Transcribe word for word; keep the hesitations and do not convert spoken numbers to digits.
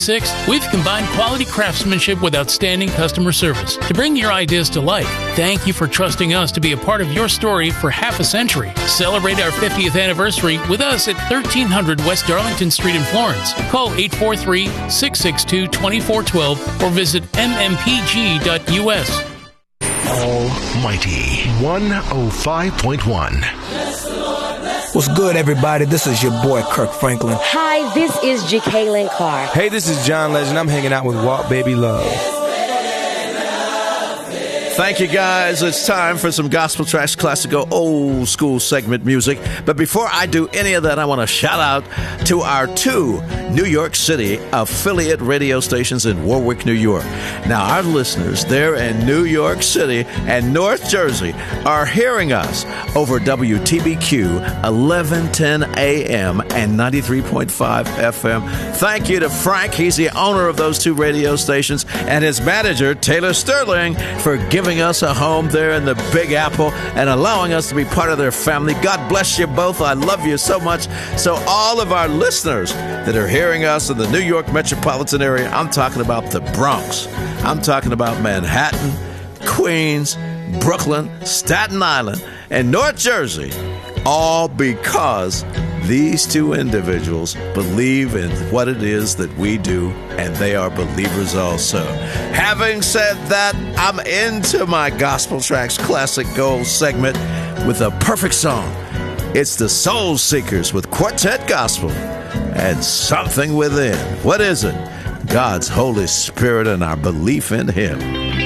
Six, we've combined quality craftsmanship with outstanding customer service to bring your ideas to life. Thank you for trusting us to be a part of your story for half a century. Celebrate our fiftieth anniversary with us at thirteen hundred West Darlington Street in Florence. Call eight four three, six six two, two four one two or visit m m p g dot u s. Almighty one oh five point one. What's good, everybody? This is your boy, Kirk Franklin. Hi, this is Jacqueline Carr. Hey, this is John Legend. I'm hanging out with Walt Baby Love. Thank you, guys. It's time for some Gospel Tracks Classical old school segment music. But before I do any of that, I want to shout out to our two New York City affiliate radio stations in Warwick, New York. Now, our listeners there in New York City and North Jersey are hearing us over W T B Q eleven ten A M and ninety-three point five F M. Thank you to Frank. He's the owner of those two radio stations, and his manager, Taylor Sterling, for giving us a home there in the Big Apple and allowing us to be part of their family. God bless you both. I love you so much. So all of our listeners that are hearing us in the New York metropolitan area, I'm talking about the Bronx. I'm talking about Manhattan, Queens, Brooklyn, Staten Island, and North Jersey, all because these two individuals believe in what it is that we do, and they are believers also. Having said that, I'm into my Gospel Tracks Classic Gold segment with a perfect song. It's the Soul Seekers with Quartet Gospel and Something Within. What is it? God's Holy Spirit and our belief in Him.